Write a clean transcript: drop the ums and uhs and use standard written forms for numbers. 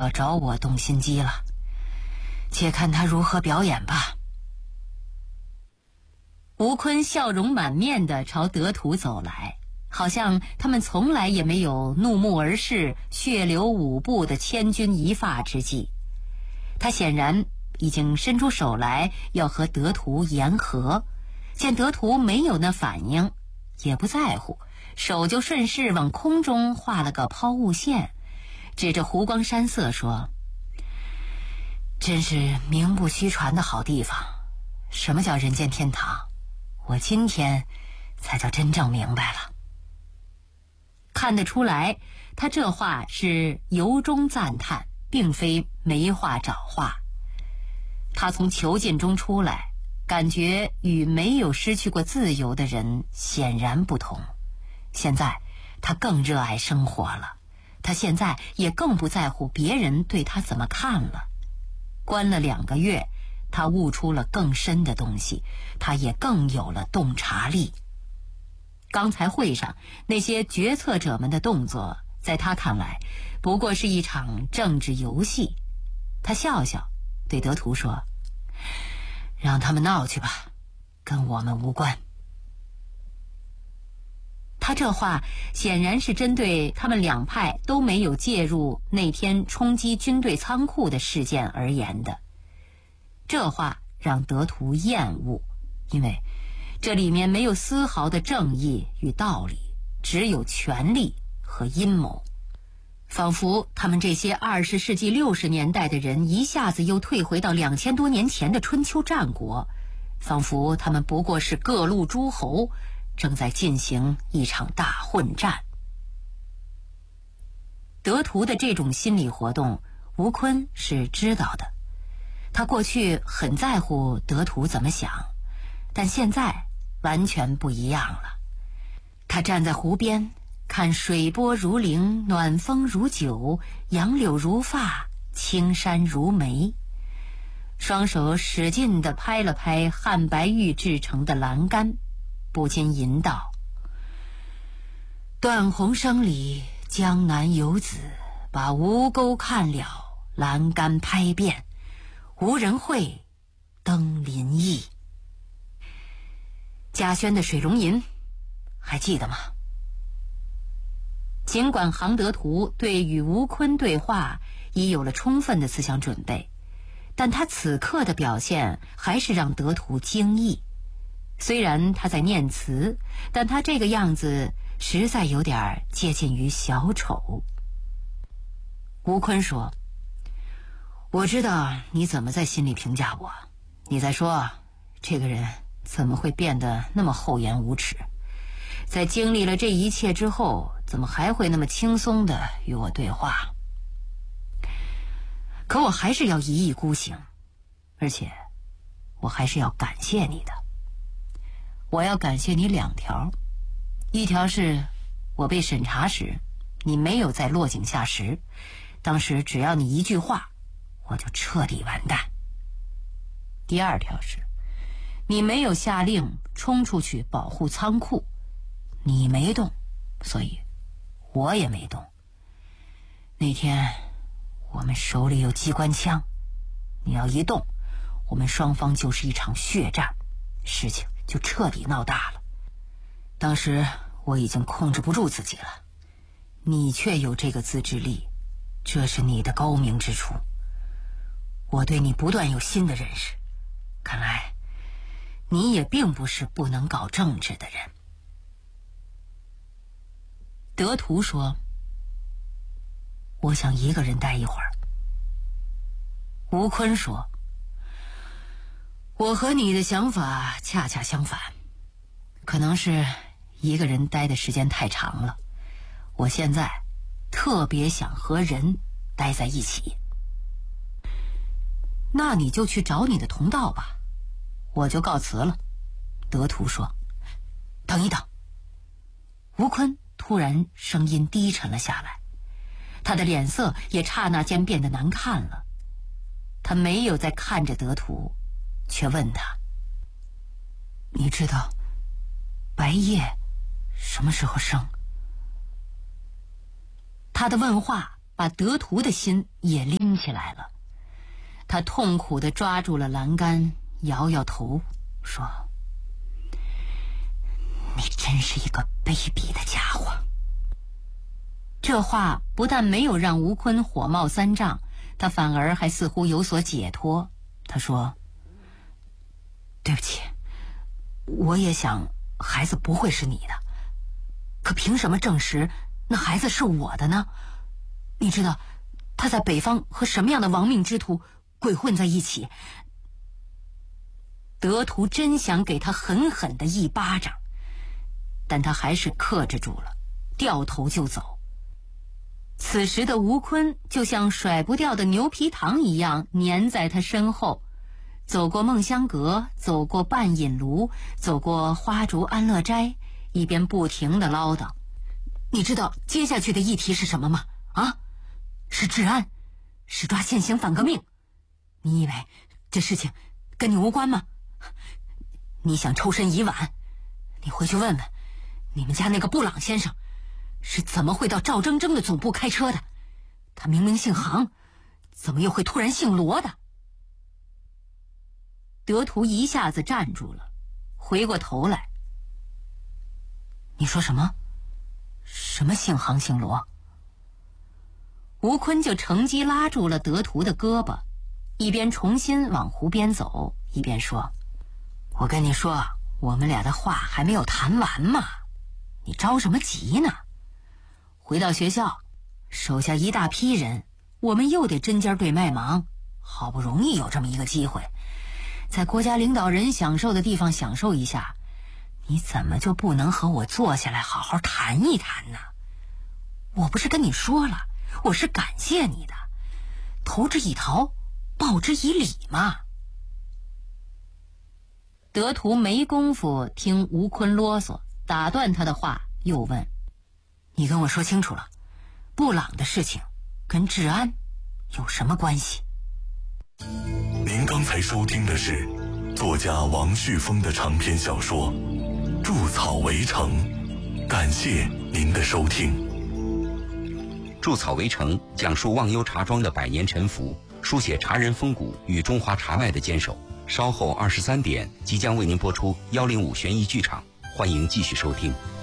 可找我动心机了，且看他如何表演吧。吴坤笑容满面地朝德图走来，好像他们从来也没有怒目而视、血流五步的千钧一发之际。他显然已经伸出手来要和德图言和，见德图没有那反应，也不在乎，手就顺势往空中画了个抛物线，指着湖光山色说：真是名不虚传的好地方，什么叫人间天堂？我今天才叫真正明白了。看得出来，他这话是由衷赞叹，并非没话找话。他从囚禁中出来，感觉与没有失去过自由的人显然不同。现在他更热爱生活了，他现在也更不在乎别人对他怎么看了。关了2个月，他悟出了更深的东西，他也更有了洞察力。刚才会上那些决策者们的动作，在他看来不过是一场政治游戏。他笑笑对德图说：让他们闹去吧，跟我们无关。他这话显然是针对他们两派都没有介入那天冲击军队仓库的事件而言的。这话让德图厌恶，因为这里面没有丝毫的正义与道理，只有权力和阴谋。仿佛他们这些20世纪60年代的人一下子又退回到2000多年前的春秋战国，仿佛他们不过是各路诸侯正在进行一场大混战。德图的这种心理活动，吴坤是知道的。他过去很在乎德图怎么想，但现在完全不一样了。他站在湖边，看水波如粼，暖风如酒，杨柳如发，青山如眉，双手使劲地拍了拍汉白玉制成的栏杆，不禁吟道：断鸿声里江南游子，把吴钩看了，栏杆拍遍，无人会登临意。贾轩的水龙吟还记得吗？尽管杭德图对与吴坤对话已有了充分的思想准备，但他此刻的表现还是让德图惊异。虽然他在念词，但他这个样子实在有点接近于小丑。吴坤说：我知道你怎么在心里评价我，你在说这个人怎么会变得那么厚颜无耻，在经历了这一切之后，怎么还会那么轻松地与我对话？可我还是要一意孤行，而且我还是要感谢你的。我要感谢你2条，一条是我被审查时，你没有在落井下石，当时只要你一句话，我就彻底完蛋。第2条是你没有下令冲出去保护仓库，你没动，所以我也没动。那天我们手里有机关枪，你要一动，我们双方就是一场血战，事情就彻底闹大了。当时我已经控制不住自己了，你却有这个自制力，这是你的高明之处。我对你不断有新的认识，看来你也并不是不能搞政治的人。德图说：我想一个人待一会儿。吴坤说：我和你的想法恰恰相反，可能是一个人待的时间太长了，我现在特别想和人待在一起。那你就去找你的同道吧，我就告辞了。德图说：等一等。吴坤突然声音低沉了下来，他的脸色也刹那间变得难看了。他没有再看着德图，却问他：你知道白夜什么时候生？他的问话把德图的心也拎惊起来了。他痛苦地抓住了栏杆，摇摇头说：你真是一个卑鄙的家伙。这话不但没有让吴坤火冒三丈，他反而还似乎有所解脱。他说：对不起，我也想孩子不会是你的，可凭什么证实那孩子是我的呢？你知道他在北方和什么样的亡命之徒鬼混在一起？德图真想给他狠狠的一巴掌，但他还是克制住了，掉头就走。此时的吴坤就像甩不掉的牛皮糖一样粘在他身后，走过梦香阁，走过半隐炉，走过花烛安乐斋，一边不停地唠叨：你知道接下去的议题是什么吗？啊，是治安，是抓现行反革命。你以为这事情跟你无关吗？你想抽身已晚，你回去问问你们家那个布朗先生是怎么会到赵铮铮的总部开车的？他明明姓杭，怎么又会突然姓罗的？德图一下子站住了，回过头来：你说什么？什么姓杭姓罗？吴坤就乘机拉住了德图的胳膊，一边重新往湖边走，一边说：我跟你说，我们俩的话还没有谈完嘛，你着什么急呢？回到学校，手下一大批人，我们又得针尖对麦芒，好不容易有这么一个机会，在国家领导人享受的地方享受一下，你怎么就不能和我坐下来好好谈一谈呢？我不是跟你说了，我是感谢你的，投之以桃，报之以礼嘛。德图没工夫听吴坤啰嗦，打断他的话，又问：你跟我说清楚了，布朗的事情跟治安有什么关系？ 您刚才收听的是作家王旭峰的长篇小说《筑草围城》，感谢您的收听。 筑草围城讲述忘忧茶庄的百年沉浮，书写茶人风骨与中华茶脉的坚守。稍后23点即将为您播出105悬疑剧场，欢迎继续收听。